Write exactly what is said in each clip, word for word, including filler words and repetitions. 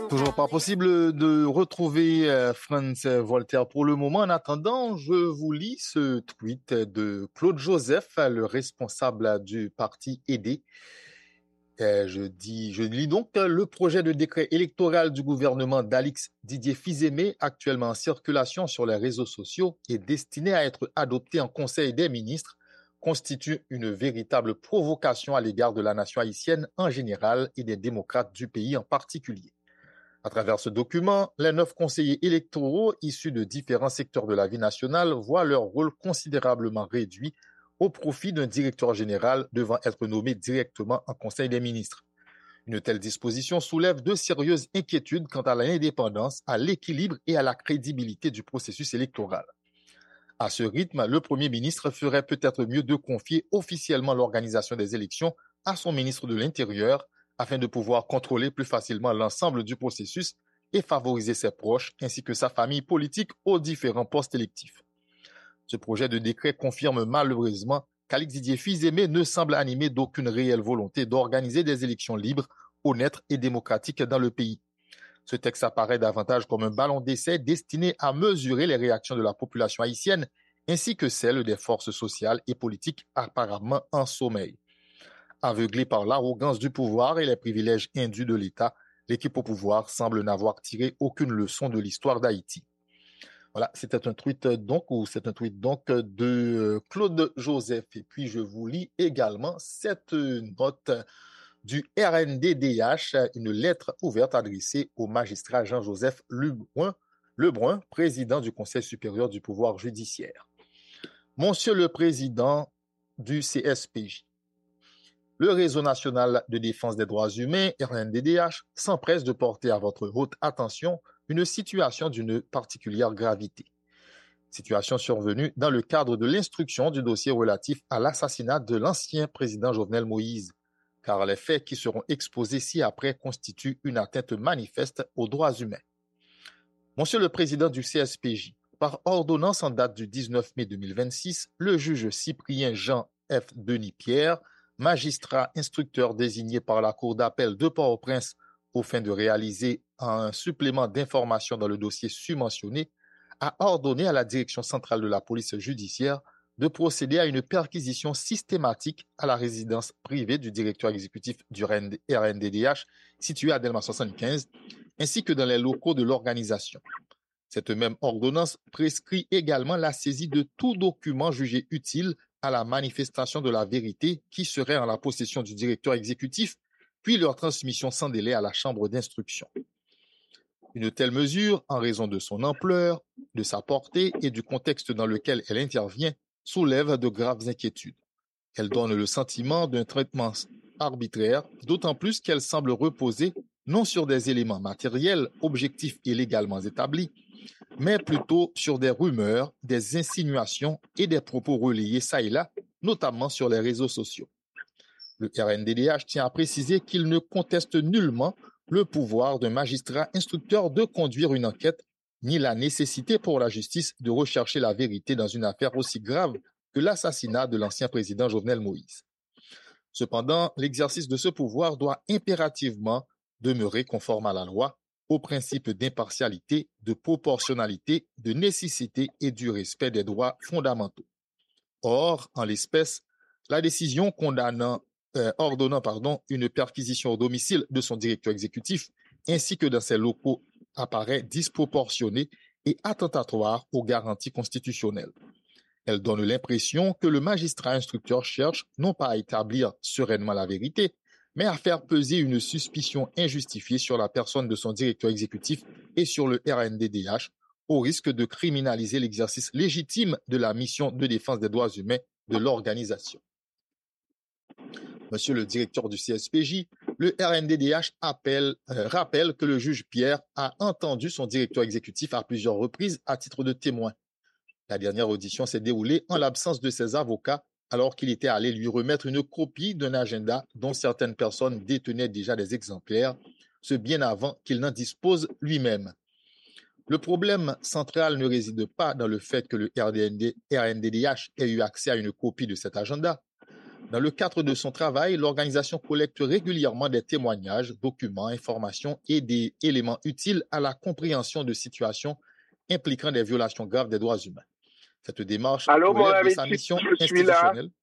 Toujours pas possible de retrouver euh, Franz Voltaire pour le moment. En attendant, je vous lis ce tweet de Claude Joseph, le responsable du parti A D. Euh, je dis, je lis donc le projet de décret électoral du gouvernement d'Alix Didier Fils-Aimé, actuellement en circulation sur les réseaux sociaux et destiné à être adopté en Conseil des ministres, constitue une véritable provocation à l'égard de la nation haïtienne en général et des démocrates du pays en particulier. À travers ce document, les neuf conseillers électoraux issus de différents secteurs de la vie nationale voient leur rôle considérablement réduit au profit d'un directeur général devant être nommé directement en Conseil des ministres. Une telle disposition soulève de sérieuses inquiétudes quant à l'indépendance, à l'équilibre et à la crédibilité du processus électoral. À ce rythme, le Premier ministre ferait peut-être mieux de confier officiellement l'organisation des élections à son ministre de l'Intérieur, afin de pouvoir contrôler plus facilement l'ensemble du processus et favoriser ses proches ainsi que sa famille politique aux différents postes électifs. Ce projet de décret confirme malheureusement qu'Alix Didier Fils-Aimé ne semble animé d'aucune réelle volonté d'organiser des élections libres, honnêtes et démocratiques dans le pays. Ce texte apparaît davantage comme un ballon d'essai destiné à mesurer les réactions de la population haïtienne ainsi que celles des forces sociales et politiques apparemment en sommeil. Aveuglé par l'arrogance du pouvoir et les privilèges indus de l'État, l'équipe au pouvoir semble n'avoir tiré aucune leçon de l'histoire d'Haïti. Voilà, c'était un tweet donc, ou c'est un tweet donc de Claude Joseph. Et puis je vous lis également cette note du R N D D H, une lettre ouverte adressée au magistrat Jean-Joseph Lebrun, Lebrun, président du Conseil supérieur du pouvoir judiciaire. Monsieur le président du C S P J, le Réseau national de défense des droits humains, R N D D H, s'empresse de porter à votre haute attention une situation d'une particulière gravité. Situation survenue dans le cadre de l'instruction du dossier relatif à l'assassinat de l'ancien président Jovenel Moïse, car les faits qui seront exposés ci-après constituent une atteinte manifeste aux droits humains. Monsieur le président du C S P J, par ordonnance en date du dix-neuf mai deux mille vingt-six, le juge Cyprien Jean F. Denis Pierre, magistrat instructeur désigné par la Cour d'appel de Port-au-Prince aux fins de réaliser un supplément d'information dans le dossier submentionné, a ordonné à la direction centrale de la police judiciaire de procéder à une perquisition systématique à la résidence privée du directeur exécutif du R N D D H situé à Delma soixante-quinze, ainsi que dans les locaux de l'organisation. Cette même ordonnance prescrit également la saisie de tout document jugé utile à la manifestation de la vérité qui serait en la possession du directeur exécutif, puis leur transmission sans délai à la chambre d'instruction. Une telle mesure, en raison de son ampleur, de sa portée et du contexte dans lequel elle intervient, soulève de graves inquiétudes. Elle donne le sentiment d'un traitement arbitraire, d'autant plus qu'elle semble reposer non sur des éléments matériels, objectifs et légalement établis, mais plutôt sur des rumeurs, des insinuations et des propos relayés çà et là, notamment sur les réseaux sociaux. Le R N D D H tient à préciser qu'il ne conteste nullement le pouvoir d'un magistrat instructeur de conduire une enquête, ni la nécessité pour la justice de rechercher la vérité dans une affaire aussi grave que l'assassinat de l'ancien président Jovenel Moïse. Cependant, l'exercice de ce pouvoir doit impérativement demeurer conforme à la loi, aux principes d'impartialité, de proportionnalité, de nécessité et du respect des droits fondamentaux. Or, en l'espèce, la décision condamnant, euh, ordonnant pardon, une perquisition au domicile de son directeur exécutif ainsi que dans ses locaux apparaît disproportionnée et attentatoire aux garanties constitutionnelles. Elle donne l'impression que le magistrat instructeur cherche non pas à établir sereinement la vérité, mais à faire peser une suspicion injustifiée sur la personne de son directeur exécutif et sur le R N D D H, au risque de criminaliser l'exercice légitime de la mission de défense des droits humains de l'organisation. Monsieur le directeur du C S P J, le R N D D H appelle, euh, rappelle que le juge Pierre a entendu son directeur exécutif à plusieurs reprises à titre de témoin. La dernière audition s'est déroulée en l'absence de ses avocats, alors qu'il était allé lui remettre une copie d'un agenda dont certaines personnes détenaient déjà des exemplaires, ce bien avant qu'il n'en dispose lui-même. Le problème central ne réside pas dans le fait que le R N D D H ait eu accès à une copie de cet agenda, Dans le cadre de son travail, l'organisation collecte régulièrement des témoignages, documents, informations et des éléments utiles à la compréhension de situations impliquant des violations graves des droits humains. Cette démarche Allô, mon relève de ami, sa mission je suis là. institutionnelle.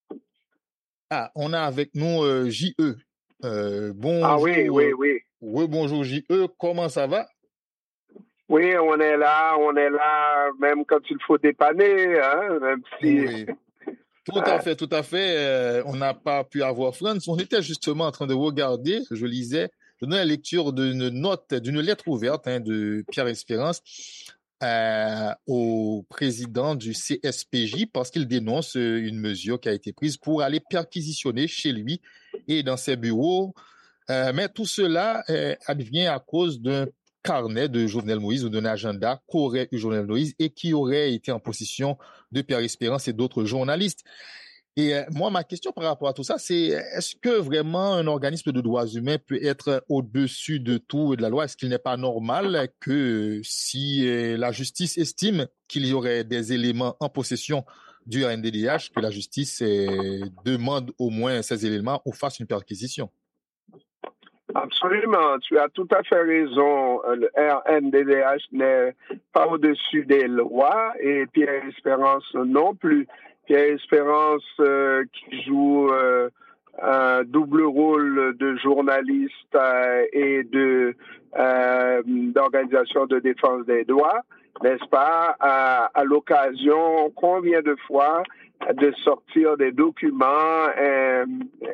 Ah, on a avec nous euh, J E. Euh, Ah oui, bonjour, oui, euh, oui. oui, bonjour J E, comment ça va? Oui, on est là, on est là, même quand il faut dépanner, hein, même si... Oui, tout à fait, tout à fait. Euh, on n'a pas pu avoir Franz. On était justement en train de regarder, je lisais, je donnais la lecture d'une note, d'une lettre ouverte hein, de Pierre Espérance euh, au président du C S P J parce qu'il dénonce euh, une mesure qui a été prise pour aller perquisitionner chez lui et dans ses bureaux. Euh, mais tout cela euh, advient à cause d'un carnet de Jovenel Moïse ou d'un agenda qu'aurait eu Jovenel Moïse et qui aurait été en possession de Pierre Espérance et d'autres journalistes. Et euh, moi, ma question par rapport à tout ça, c'est est-ce que vraiment un organisme de droits humains peut être au-dessus de tout et de la loi? Est-ce qu'il n'est pas normal que euh, si euh, la justice estime qu'il y aurait des éléments en possession du R N D D H, que la justice euh, demande au moins ces éléments ou fasse une perquisition? Absolument, tu as tout à fait raison. Le R N D D H n'est pas au-dessus des lois et Pierre Espérance non plus. Pierre Espérance euh, qui joue euh, un double rôle de journaliste euh, et de euh, d'organisation de défense des droits, n'est-ce pas, à, à l'occasion, combien de fois de sortir des documents euh,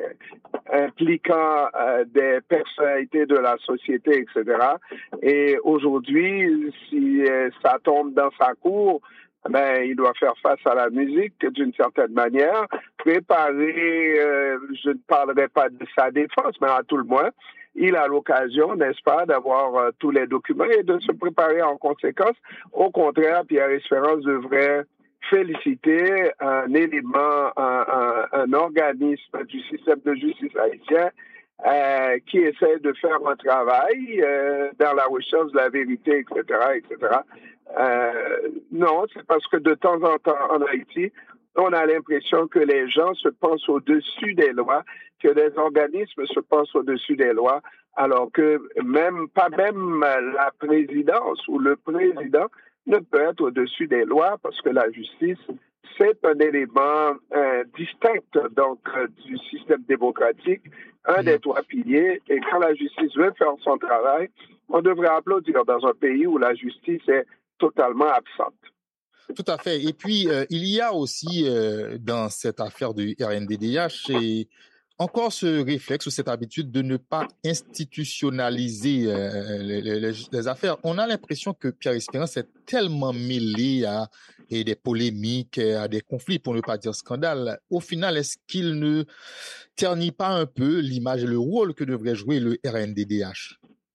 impliquant euh, des personnalités de la société, et cetera. Et aujourd'hui, si euh, ça tombe dans sa cour, ben, il doit faire face à la musique d'une certaine manière, préparer, euh, je ne parlerai pas de sa défense, mais à tout le moins, il a l'occasion, n'est-ce pas, d'avoir euh, tous les documents et de se préparer en conséquence. Au contraire, Pierre Espérance devrait féliciter un élément, un, un, un organisme du système de justice haïtien euh, qui essaie de faire un travail euh, dans la recherche de la vérité, et cetera, et cetera. Euh, non, c'est parce que de temps en temps en Haïti, on a l'impression que les gens se pensent au-dessus des lois, que les organismes se pensent au-dessus des lois, alors que même pas même la présidence ou le président ne peut être au-dessus des lois parce que la justice, c'est un élément euh, distinct donc euh, du système démocratique, un des trois piliers. Et quand la justice veut faire son travail, on devrait applaudir dans un pays où la justice est totalement absente. Tout à fait. Et puis, euh, il y a aussi euh, dans cette affaire du R N D D H et encore ce réflexe ou cette habitude de ne pas institutionnaliser euh, les, les, les affaires. On a l'impression que Pierre Espérance est tellement mêlé à et des polémiques, à des conflits, pour ne pas dire scandale. Au final, est-ce qu'il ne ternit pas un peu l'image et le rôle que devrait jouer le R N D D H?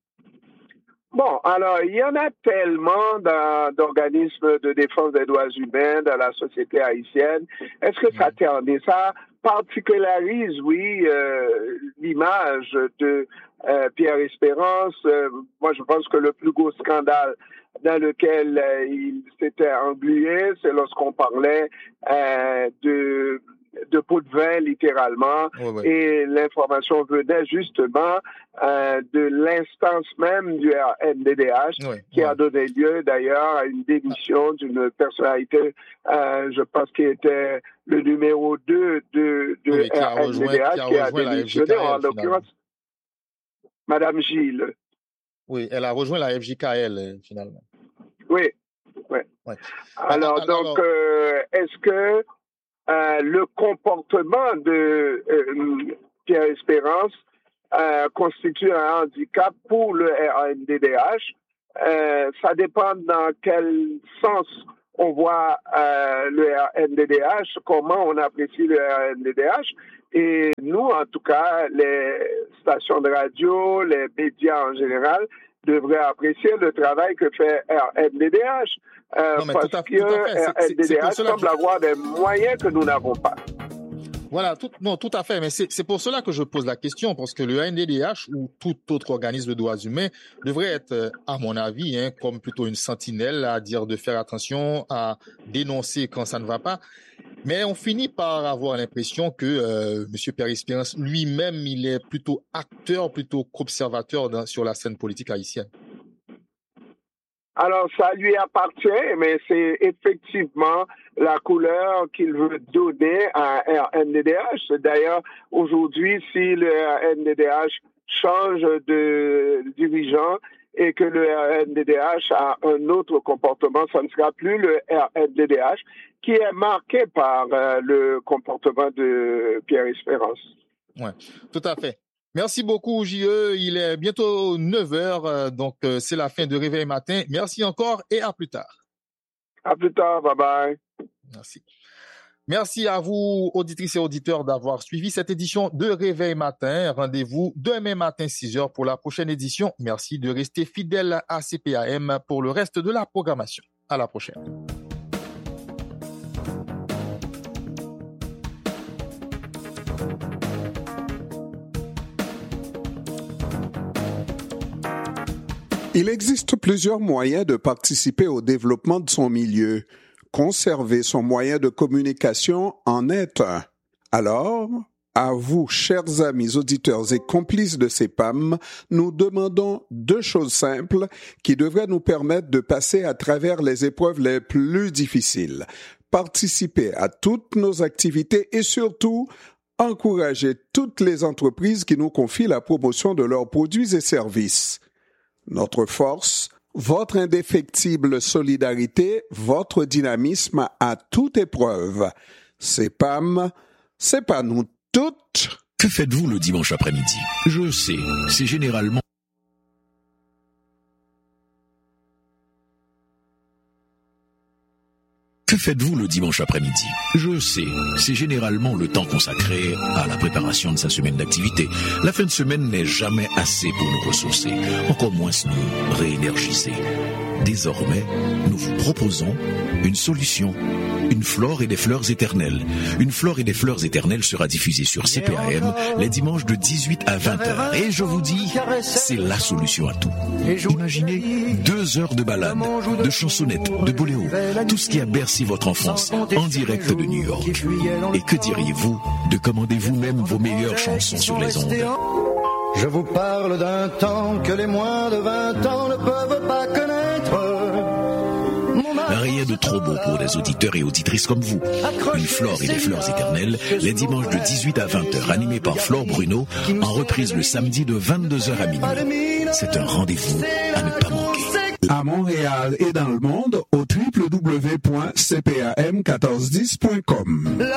Bon, alors, il y en a tellement d'organismes de défense des droits humains dans la société haïtienne. Est-ce que ça ternit? Ça particularise, oui, euh, l'image de euh, Pierre Espérance. Euh, moi, je pense que le plus gros scandale dans lequel euh, il s'était englué, c'est lorsqu'on parlait euh, de de pot de vin, littéralement, Ouais, ouais. et l'information venait justement euh, de l'instance même du R N D D H, Ouais, qui ouais. a donné lieu d'ailleurs à une démission d'une personnalité, euh, je pense qui était le numéro deux de, de Oui, qui a R N D D H, rejoint, qui a qui a rejoint la démissionné, en F J K L finalement. l'occurrence, Madame Gilles. Oui, elle a rejoint la F J K L euh, finalement. Oui, oui. Ouais. Alors, Alors, donc, euh, est-ce que Euh, le comportement de euh, Pierre Espérance euh, constitue un handicap pour le R N D D H. Euh, ça dépend dans quel sens on voit euh, le R N D D H, comment on apprécie le R N D D H. Et nous, en tout cas, les stations de radio, les médias en général, devraient apprécier le travail que fait R N D D H. Euh, non, mais parce tout à, que tout à fait. R N D D H C'est semble je... avoir des moyens que nous n'avons pas. Voilà, tout, non, tout à fait. Mais c'est pour cela que je pose la question, parce que le R N D D H ou tout autre organisme de droits humains devrait être, à mon avis, hein, comme plutôt une sentinelle à dire de faire attention, à dénoncer quand ça ne va pas. Mais on finit par avoir l'impression que euh, M. Père-Espérance lui-même, il est plutôt acteur plutôt qu'observateur dans, sur la scène politique haïtienne. Alors, ça lui appartient, mais c'est effectivement la couleur qu'il veut donner à R N D D H. D'ailleurs, aujourd'hui, si le R N D D H change de dirigeant et que le R N D D H a un autre comportement, ça ne sera plus le R N D D H qui est marqué par euh, le comportement de Pierre Espérance. Ouais, tout à fait. Merci beaucoup, J E. Il est bientôt neuf heures, donc euh, c'est la fin de Réveil Matin. Merci encore et à plus tard. À plus tard, bye bye. Merci. Merci à vous, auditrices et auditeurs, d'avoir suivi cette édition de Réveil Matin. Rendez-vous demain matin, six heures, pour la prochaine édition. Merci de rester fidèle à C P A M pour le reste de la programmation. À la prochaine. Il existe plusieurs moyens de participer au développement de son milieu. Conserver son moyen de communication en est un. Alors, à vous, chers amis auditeurs et complices de C P A M, nous demandons deux choses simples qui devraient nous permettre de passer à travers les épreuves les plus difficiles. Participer à toutes nos activités et surtout, encourager toutes les entreprises qui nous confient la promotion de leurs produits et services. Notre force, votre indéfectible solidarité, votre dynamisme à toute épreuve. C P A M, c'est pas nous toutes. Que faites-vous le dimanche après-midi? Je sais, c'est généralement... Que faites-vous le dimanche après-midi? Je sais, c'est généralement le temps consacré à la préparation de sa semaine d'activité. La fin de semaine n'est jamais assez pour nous ressourcer, encore moins nous réénergiser. Désormais, nous vous proposons une solution. Une flore et des fleurs éternelles. Une flore et des fleurs éternelles sera diffusée sur C P A M les dimanches de dix-huit à vingt heures. Et je vous dis, c'est la solution à tout. Imaginez deux heures de balade, de chansonnettes, de boléro, tout ce qui a bercé votre enfance en direct de New York. Et que diriez-vous de commander vous-même vos meilleures chansons sur les ondes? Je vous parle d'un temps que les moins de vingt ans ne peuvent pas connaître. Rien de trop beau pour des auditeurs et auditrices comme vous. Une flore et des fleurs éternelles, les dimanches de dix-huit à vingt heures, animés par Flore Bruno, en reprise le samedi de vingt-deux heures à minuit. C'est un rendez-vous à ne pas manquer. À Montréal et dans le monde, au w w w point c p a m mille quatre cent dix point com.